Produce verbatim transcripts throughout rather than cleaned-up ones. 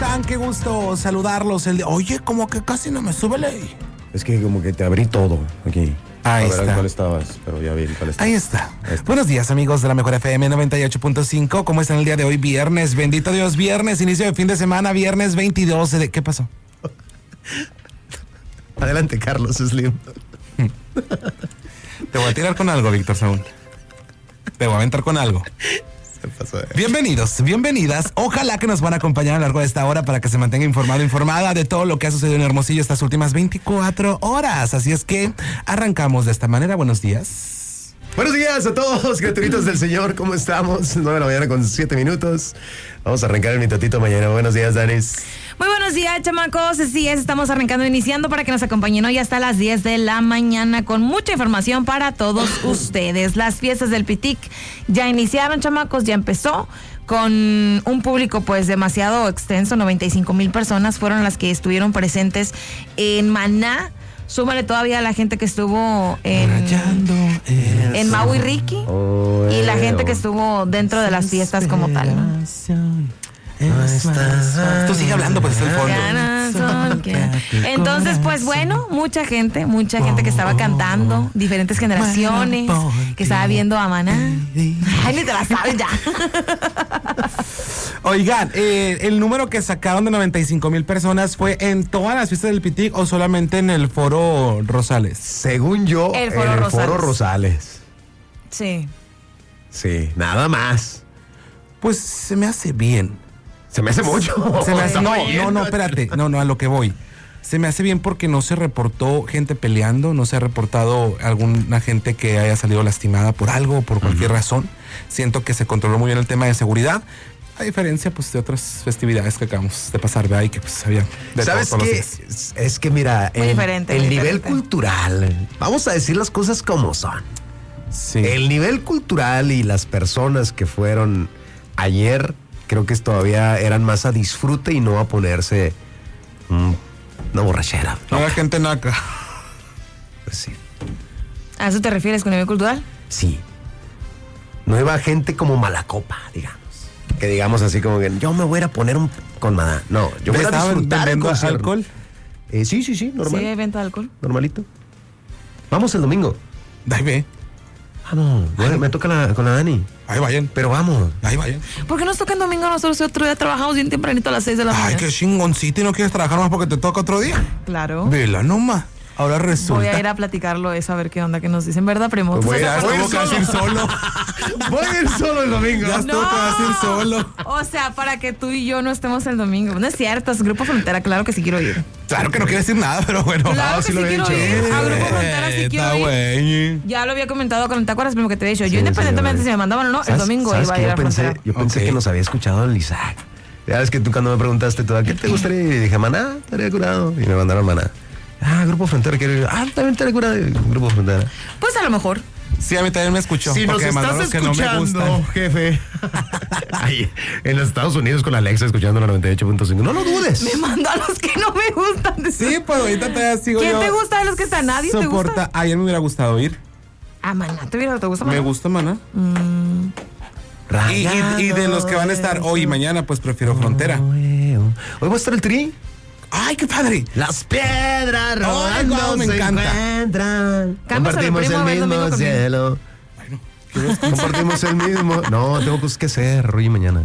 están? Qué gusto saludarlos. El de... Oye, como que casi no me sube ley. Es que como que te abrí todo aquí. Ahí A ver, está. ¿cuál estabas? Pero ya vi cuál estabas. Ahí está. Ahí está. Buenos días, amigos de la Mejor F M noventa y ocho punto cinco. ¿Cómo están el día de hoy? Viernes, bendito Dios, viernes, inicio de fin de semana, viernes veintidós de... ¿Qué pasó? Adelante, Carlos Slim. Te voy a tirar con algo, Víctor Saúl. Te voy a aventar con algo. Se pasó. Bienvenidos, bienvenidas. Ojalá que nos van a acompañar a lo largo de esta hora para que se mantenga informado, informada de todo lo que ha sucedido en Hermosillo estas últimas veinticuatro horas. Así es que arrancamos de esta manera. Buenos días. Buenos días a todos, criaturitos del Señor. ¿Cómo estamos? nueve de la mañana con siete minutos. Vamos a arrancar el mitotito mañana. Buenos días, Danis. Muy buenos días, chamacos. Así es, estamos arrancando, iniciando para que nos acompañen hoy hasta las diez de la mañana con mucha información para todos ustedes. Las fiestas del Pitic ya iniciaron, chamacos, ya empezó con un público pues demasiado extenso, noventa y cinco mil personas fueron las que estuvieron presentes en Maná. Súmale todavía a la gente que estuvo en, en Maui Ricky Oh, y la gente que estuvo dentro de las fiestas como tal, ¿no? Tú sigue hablando, pues está el fondo. Entonces, pues bueno, mucha gente, mucha gente que estaba cantando, diferentes generaciones, que estaba viendo a Maná. Ay, ni te la sabes ya. Oigan, eh, el número que sacaron de noventa y cinco mil personas fue en todas las fiestas del Pitic o solamente en el Foro Rosales. Según yo, El Foro en el Rosales. Foro Rosales. Sí. Sí, nada más. Pues se me hace bien. Se me hace mucho. Se me hace, no, Está bien. no, no, espérate. No, no, a lo que voy. Se me hace bien porque no se reportó gente peleando, no se ha reportado alguna gente que haya salido lastimada por algo o por cualquier uh-huh. razón. Siento que se controló muy bien el tema de seguridad, a diferencia pues de otras festividades que acabamos de pasar, ¿verdad? Y que pues había de ¿Sabes todo, todos qué? los días. Es que mira, Muy el, diferente, el muy nivel diferente. cultural, vamos a decir las cosas como son. Sí. El nivel cultural y las personas que fueron ayer, creo que todavía eran más a disfrute y no a ponerse mm, una borrachera. No la gente naca. Pues sí. ¿A eso te refieres con nivel cultural? Sí. No iba gente como mala copa, digamos. Que digamos así como que yo me voy a ir a poner un con Maná. No, yo voy a ¿Estaban disfrutar el vendiendo concierto. alcohol? Eh, sí, sí, sí, normal. Sí, hay venta de alcohol. Normalito. Vamos el domingo. Ahí ve. Vamos. Bueno, me toca la, con la Dani. Ahí vayan. Pero vamos. Ahí vayan. ¿Por qué nos toca en domingo? Nosotros otro día trabajamos bien tempranito a las seis de la mañana. Ay, qué chingoncito. ¿Y no quieres trabajar más porque te toca otro día? Claro. Vela nomás. Ahora resulta. Voy a ir a platicarlo eso, a ver qué onda que nos dicen, ¿verdad, primo? Pues voy ¿Tú a- sabes voy a por ir qué? Tengo que ir solo. Voy a ir solo el domingo. Ya estuvo que vas a ir solo. O sea, para que tú y yo no estemos el domingo. No es cierto, es Grupo Frontera, claro que sí quiero ir. Claro que no quiere decir nada, pero bueno. Claro Ah, que sí sí lo había quiero dicho. ir. A Grupo Frontera sí quiero ir. Güey. Ya lo había comentado con, ¿te acuerdas, primo, que te he dicho? Yo Sí, independientemente sí, si me mandaban o no, el ¿Sabes- domingo sabes iba a que ir yo a pensé, Frontera. yo pensé Ok. que nos había escuchado el Isaac. Ya ves que tú cuando me preguntaste tú, ¿a qué te gustaría ir? Y dije, Maná, estaría curado. Y me mandaron Maná. Ah, Grupo Frontera, quiero ir. Ah, también estaría curado. Grupo Frontera. Pues a lo mejor. Sí, a mí también me escuchó. Si nos porque estás mandaron los que no me escuchando, gustan. jefe. Ay, en los Estados Unidos con Alexa escuchando la noventa y ocho punto cinco. No lo dudes. Me mandó a los que no me gustan. Sí, pues ahorita te sigo ¿Quién yo. te gusta de los que están? ¿Nadie te Soporta. gusta? Ayer me hubiera gustado ir. Ah, Maná, ¿te, hubiera- te gusta Me Maná? gusta Maná. Mm, Y, y- y de los que van a estar hoy y mañana, pues prefiero Frontera. Hoy va a estar el tri. ¡Ay, qué padre! Las piedras rodando guau, me se encanta. encuentran. Cámbiaselo, Compartimos primo, el a ver, domingo mismo conmigo. cielo. Compartimos el mismo. No, tengo cosas que hacer hoy y mañana.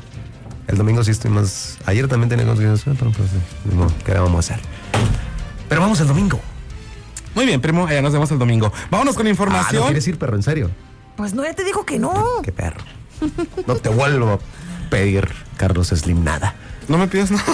El domingo sí estoy más. Ayer también tenía cosas que hacer, pero pues no, ¿qué vamos a hacer? Pero vamos el domingo. Muy bien, primo, allá nos vemos el domingo. Vámonos con Ah, ¿no información. quieres ir, perro? ¿En serio? pues no, ya te dijo que no. Qué perro. No te vuelvo a pedir, Carlos Slim, nada. No me pidas nada.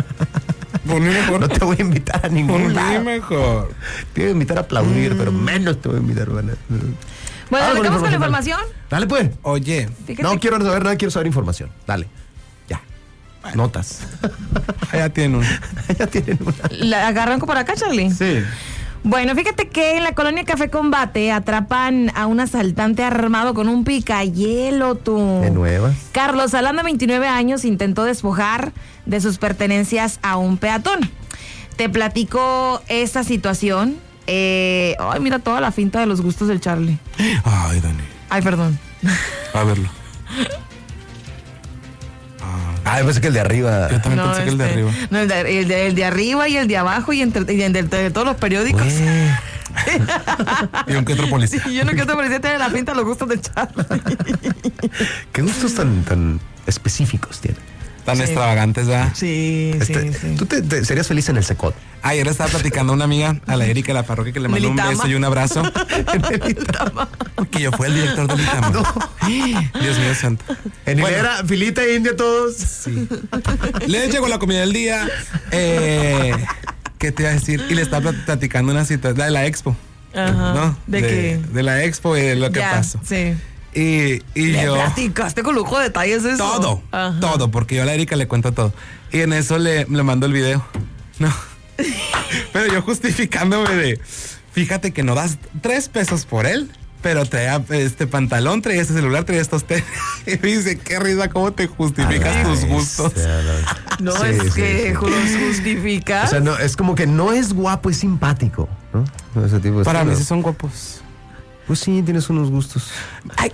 Por mí mejor. No te voy a invitar a Por ningún mí lado. mejor. Te voy a invitar a aplaudir, Mm. pero menos te voy a invitar, hermana. Bueno, Ah, arrancamos con la dale. información. Dale, pues. Oye, Fíjate No que- quiero saber nada, quiero saber información. Dale. Ya. Notas. allá tienen un. Ya tienen una. ¿La arranco por acá, Charlie? Sí. Bueno, fíjate que en la colonia Café Combate atrapan a un asaltante armado con un picayelo, tú. De nuevas. Carlos Alanda, veintinueve años, intentó despojar de sus pertenencias a un peatón. Te platico esta situación. Eh, ay, mira toda la finta de los gustos del Charlie. Ay, Dani. Ay, perdón. A verlo. Ah, Ah, yo pensé que el de arriba. Yo también No, pensé que el de este, arriba. No, el de, el de- el de arriba y el de abajo y entre, y entre, entre todos los periódicos. Güey. Y un que otro policía. Y yo no quiero policía tiene la pinta de los gustos de Charlie. Qué gustos tan, tan específicos tiene. Tan Sí. extravagantes, ¿verdad? Sí, Este, sí, sí. Tú te, te- serías feliz en el Secot. Ayer estaba platicando a una amiga, a la Erika de la parroquia, que le mandó un Militama. beso y un abrazo. Que yo fui el director del Itama. Dios mío santo. En Bueno. hilera, filita india todos. Sí. Le llegó la comida del día. Eh, ¿Qué te iba a decir? Y le estaba plat- platicando una cita, la de la expo. Ajá. ¿No? ¿De qué? De la expo y de lo que Ya, pasó. Sí. Y, y Le yo. platicaste con lujo de detalles eso. Todo, Ajá. todo, porque yo a la Erika le cuento todo. Y en eso le, le mando el video. No. Pero yo justificándome de, fíjate que no das tres pesos por él, pero traía este pantalón, traía este celular, traía estos tenis. Y me dice, qué risa, ¿cómo te justificas A la tus gustos? bestia, No, Sí, es sí, que sí. los justificas. O sea, no, es como que no es guapo, es simpático, ¿no? Ese tipo de Para estilo. mí sí son guapos. Pues sí, tienes unos gustos. Ay,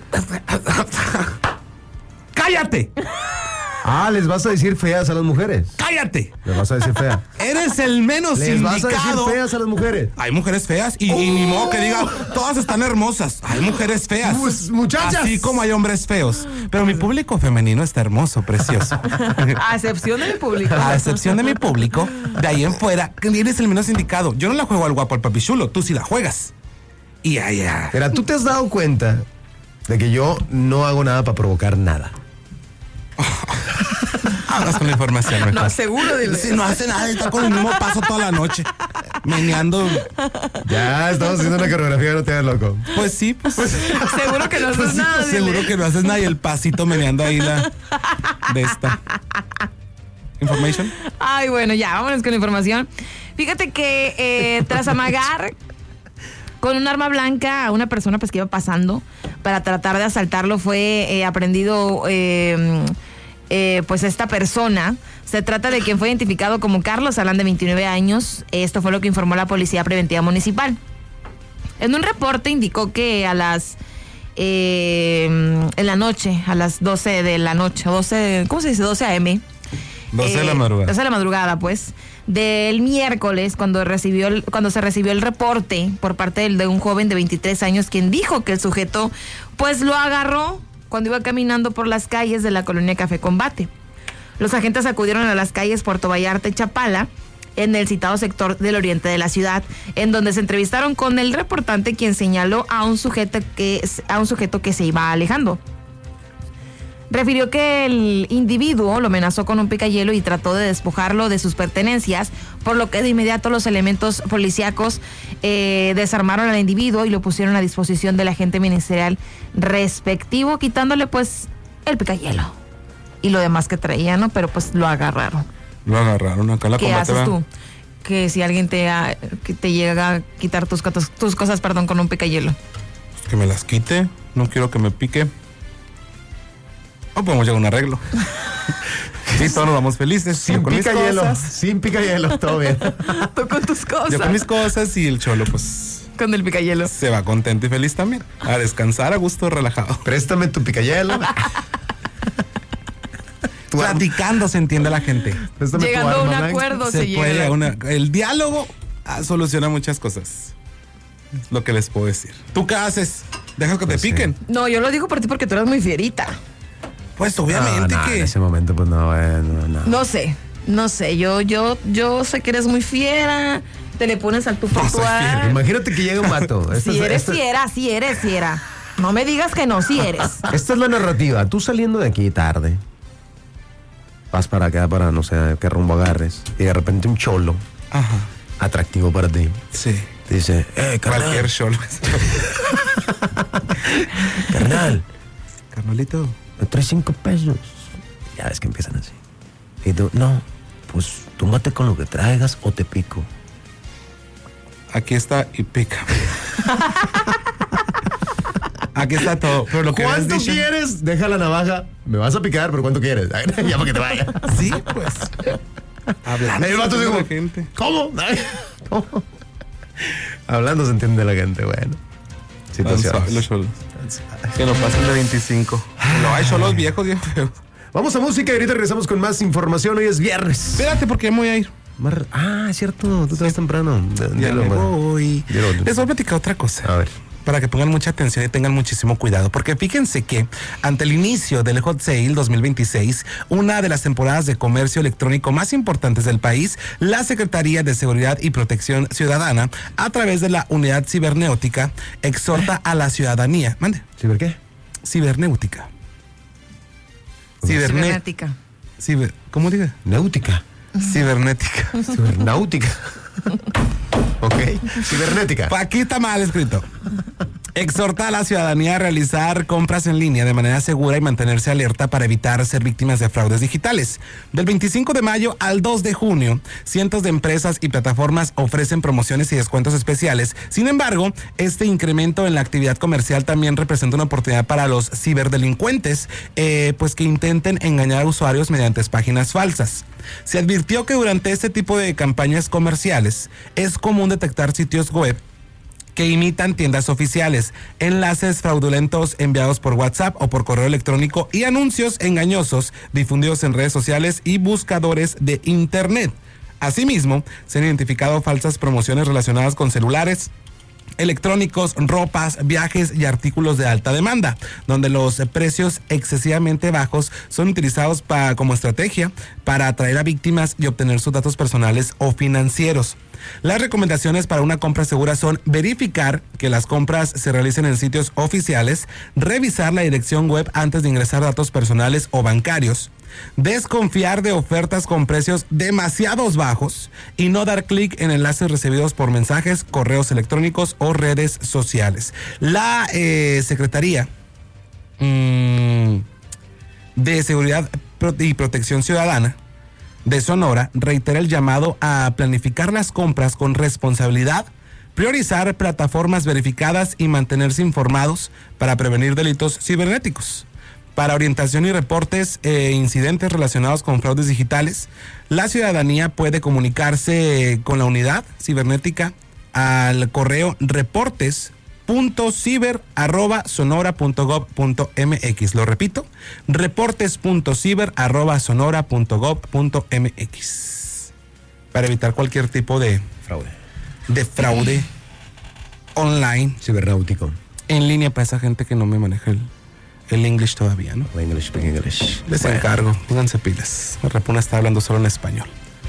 ¡cállate! Ah, les vas a decir feas a las mujeres. ¡Cállate! Les vas a decir fea. Eres el menos Les vas a decir indicado. feas a las mujeres. Hay mujeres feas y, y ni modo que diga, todas están hermosas. Hay mujeres feas. Pues, muchachas. Así como hay hombres feos. Pero mi público femenino está hermoso, precioso. A excepción de mi público. A excepción de mi público, de ahí en fuera, eres el menos indicado. Yo no la juego al guapo, al papichulo. Tú sí la juegas. Y allá. Mira, tú te has dado cuenta de que yo no hago nada para provocar nada. Hablas con la información, mejor. No, seguro dile. Si no hace nada, está con el mismo paso toda la noche. Meneando. Ya, estamos haciendo una coreografía, no te hagas loco. Pues sí, pues. Seguro que no haces nada. dile. Seguro que no haces nada y el pasito meneando ahí la. De esta. Information. Ay, bueno, ya, vámonos con la información. Fíjate que eh, tras amagar con un arma blanca a una persona pues que iba pasando para tratar de asaltarlo, fue eh, aprendido eh, eh, pues esta persona. Se trata de quien fue identificado como Carlos Alán, de veintinueve años. Esto fue lo que informó la Policía Preventiva Municipal. En un reporte indicó que a las eh, en la noche, a las doce de la noche, doce, ¿cómo se dice? doce a eme doce de la eh, madrugada. doce de la madrugada, pues, del miércoles, cuando recibió el- cuando se recibió el reporte por parte del- de un joven de veintitrés años, quien dijo que el sujeto, pues, lo agarró cuando iba caminando por las calles de la colonia Café Combate. Los agentes acudieron a las calles Puerto Vallarta y Chapala, en el citado sector del oriente de la ciudad, en donde se entrevistaron con el reportante, quien señaló a un sujeto que, a un sujeto que se iba alejando. Refirió que el individuo lo amenazó con un picayelo y trató de despojarlo de sus pertenencias, por lo que de inmediato los elementos policíacos eh, desarmaron al individuo y lo pusieron a disposición del agente ministerial respectivo, quitándole pues el picayelo y lo demás que traía, ¿no? Pero pues lo agarraron. Lo agarraron acá en la ¿Qué combate. haces ¿verdad? tú? Que si alguien te, ha- que te llega a quitar tus, cotos- tus cosas, perdón, con un picayelo. Que me las quite. No quiero que me pique. O podemos llegar a un arreglo. Sí, todos nos vamos felices. Sin Yo con mis pica hielo, cosas. sin pica hielo, todo bien. Tú con tus cosas. Yo con mis cosas y el cholo, pues, Con el picayelo. se va contento y feliz también. A descansar, a gusto, relajado. Préstame tu pica hielo. Tu arma- Platicando se entiende la gente. préstame tu Llegando a un arma blanca. acuerdo se, Se puede llega. a una- el diálogo ah, soluciona muchas cosas. Es lo que les puedo decir. ¿Tú qué haces? ¿Dejas que Pues te sí. piquen? No, yo lo digo por ti porque tú eres muy fierita. Pues obviamente No, no, que... en ese momento, pues no, bueno, no. No sé, no sé. Yo, yo, yo sé que eres muy fiera. Te le pones al tu No soy actuar. fiera. Imagínate que llega un vato. Esta Si es- eres esta- fiera, si eres fiera. No me digas que no, si eres. Esta es la narrativa. Tú saliendo de aquí tarde, vas para acá, para no sé qué rumbo agarres, y de repente un cholo Ajá, atractivo para ti sí. te dice, eh, Cualquier carnal, cholo. carnal, Carnalito. me traes cinco pesos. Ya ves que empiezan así. Y tú, no, pues túmbate con lo que traigas o te pico. Aquí está y pica. Aquí está todo. Pero lo que habías ¿Cuánto dicho- quieres? Deja la navaja. Me vas a picar, pero ¿cuánto quieres? Ya para que te vaya. Sí, pues. Hablando. El vato se digo, entiende la gente. ¿cómo? ¿Cómo? Hablando se entiende la gente, bueno. Tan suave los cholos. Que no pasen de veinticinco. No, hay cholos viejos bien feos. Vamos a música y ahorita regresamos con más información. Hoy es viernes. Espérate, porque ya me voy a ir. Mar- Ah, es cierto, tú te vas temprano. D- Ya dilo, me Mar. voy. Dilo. Les voy a platicar otra cosa. A ver. Para que pongan mucha atención y tengan muchísimo cuidado, porque fíjense que ante el inicio del Hot Sale dos mil veintiséis, una de las temporadas de comercio electrónico más importantes del país, la Secretaría de Seguridad y Protección Ciudadana, a través de la Unidad Cibernéutica, exhorta a la ciudadanía. Mande. ¿Ciber qué? Cibernéutica. Ciberné- Cibernética. Ciber, ¿Cómo diga? Náutica. Cibernética. Cibernáutica. Ok. Cibernética. Aquí está mal escrito. Exhorta a la ciudadanía a realizar compras en línea de manera segura y mantenerse alerta para evitar ser víctimas de fraudes digitales. Del veinticinco de mayo al dos de junio, cientos de empresas y plataformas ofrecen promociones y descuentos especiales. Sin embargo, este incremento en la actividad comercial también representa una oportunidad para los ciberdelincuentes, eh, pues que intenten engañar a usuarios mediante páginas falsas. Se advirtió que durante este tipo de campañas comerciales es común detectar sitios web que imitan tiendas oficiales, enlaces fraudulentos enviados por WhatsApp o por correo electrónico y anuncios engañosos difundidos en redes sociales y buscadores de Internet. Asimismo, se han identificado falsas promociones relacionadas con celulares electrónicos, ropas, viajes y artículos de alta demanda, donde los precios excesivamente bajos son utilizados pa- como estrategia para atraer a víctimas y obtener sus datos personales o financieros. Las recomendaciones para una compra segura son verificar que las compras se realicen en sitios oficiales, revisar la dirección web antes de ingresar datos personales o bancarios, desconfiar de ofertas con precios demasiados bajos y no dar clic en enlaces recibidos por mensajes, correos electrónicos o redes sociales. La eh, Secretaría mmm, de Seguridad y Protección Ciudadana de Sonora reitera el llamado a planificar las compras con responsabilidad, priorizar plataformas verificadas y mantenerse informados para prevenir delitos cibernéticos. Para orientación y reportes e incidentes relacionados con fraudes digitales, la ciudadanía puede comunicarse con la unidad cibernética al correo reportes punto ciber arroba sonora punto gob punto mx. Lo repito, reportes punto ciber arroba sonora punto gob punto mx, para evitar cualquier tipo de Fraude. de fraude online, Cibernáutico. en línea, para esa gente que no me maneja el, el English todavía, ¿no? English, speak English. Les Bueno. encargo, pónganse pilas. Rapuna está hablando solo en español.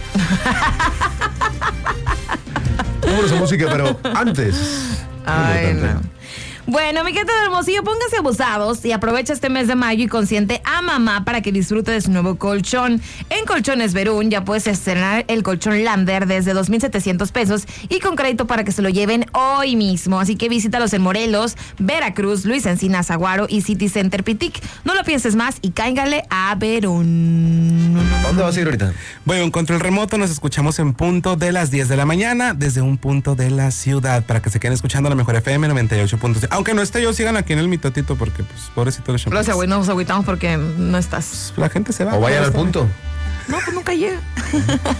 Vámonos a música, pero antes. Ay, importante. no. Bueno, mi gente de Hermosillo, pónganse abusados y aprovecha este mes de mayo y consiente a mamá para que disfrute de su nuevo colchón. En Colchones Verún ya puedes estrenar el colchón Lander desde dos mil setecientos pesos y con crédito para que se lo lleven hoy mismo. Así que visítalos en Morelos, Veracruz, Luis Encinas, Aguaro y City Center Pitic. No lo pienses más y cáigale a Verún. ¿Dónde vas a ir ahorita? Voy a un control remoto, nos escuchamos en punto de las diez de la mañana desde un punto de la ciudad para que se queden escuchando la mejor F M noventa y ocho punto siete. Aunque no esté yo, sigan aquí en el mitotito porque pues pobrecito los Los champús. agüitos nos agüitamos porque no estás. La gente se va. O vayan al punto. No, pues nunca llega.